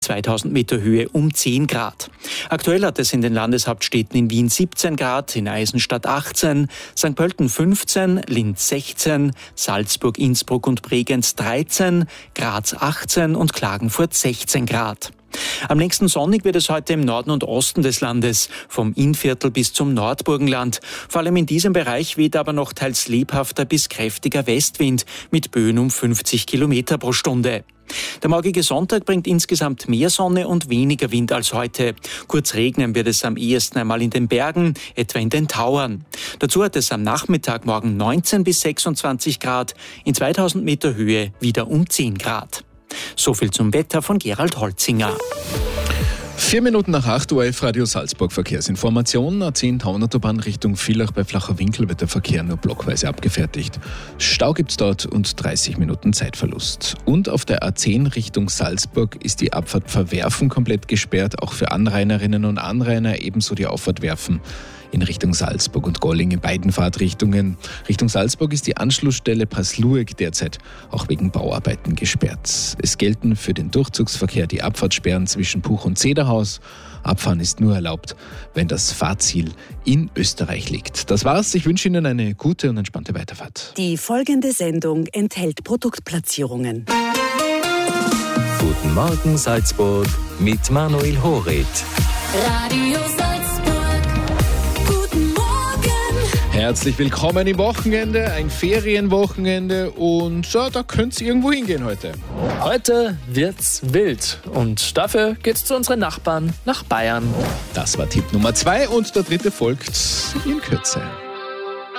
2000 Meter Höhe um 10 Grad. Aktuell hat es in den Landeshauptstädten in Wien 17 Grad, in Eisenstadt 18, St. Pölten 15, Linz 16, Salzburg, Innsbruck und Bregenz 13, Graz 18 und Klagenfurt 16 Grad. Am längsten sonnig wird es heute im Norden und Osten des Landes, vom Innviertel bis zum Nordburgenland. Vor allem in diesem Bereich weht aber noch teils lebhafter bis kräftiger Westwind mit Böen um 50 Kilometer pro Stunde. Der morgige Sonntag bringt insgesamt mehr Sonne und weniger Wind als heute. Kurz regnen wird es am ehesten einmal in den Bergen, etwa in den Tauern. Dazu hat es am Nachmittag morgen 19 bis 26 Grad, in 2000 Meter Höhe wieder um 10 Grad. So viel zum Wetter von Gerald Holzinger. 4 Minuten nach 8 Uhr, Radio Salzburg Verkehrsinformation. A10 Tauernautobahn Richtung Villach bei Flacher Winkel wird der Verkehr nur blockweise abgefertigt. Stau gibt's dort und 30 Minuten Zeitverlust. Und auf der A10 Richtung Salzburg ist die Abfahrt Verwerfen komplett gesperrt, auch für Anrainerinnen und Anrainer, ebenso die Auffahrt Werfen in Richtung Salzburg und Golling in beiden Fahrtrichtungen. Richtung Salzburg ist die Anschlussstelle Paslueg derzeit auch wegen Bauarbeiten gesperrt. Es gelten für den Durchzugsverkehr die Abfahrtssperren zwischen Puch und Zederhaus. Abfahren ist nur erlaubt, wenn das Fahrziel in Österreich liegt. Das war's. Ich wünsche Ihnen eine gute und entspannte Weiterfahrt. Die folgende Sendung enthält Produktplatzierungen. Guten Morgen Salzburg mit Manuel Horit. Radio Salzburg. Guten Morgen. Herzlich willkommen im Wochenende, ein Ferienwochenende und ja, da könnt ihr irgendwo hingehen heute. Heute wird's wild und dafür geht's zu unseren Nachbarn nach Bayern. Das war Tipp Nummer 2 und der dritte folgt in Kürze.